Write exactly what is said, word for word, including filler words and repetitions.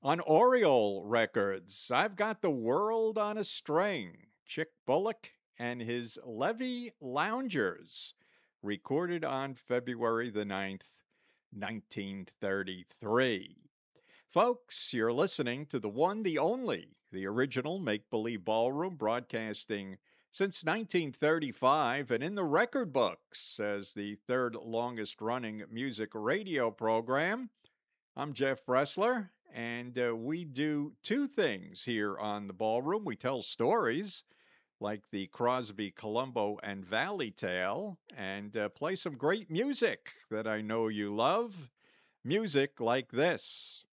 On Oriole Records, I've got The World on a String, Chick Bullock and his Levy Loungers, recorded on February the ninth, nineteen thirty-three. Folks, you're listening to the one, the only, the original Make Believe Ballroom, broadcasting since nineteen thirty-five and in the record books as the third longest running music radio program. I'm Jeff Bressler, and uh, we do two things here on the Ballroom. We tell stories like the Crosby, Columbo, and Valley Tale, and uh, play some great music that I know you love. Music like this.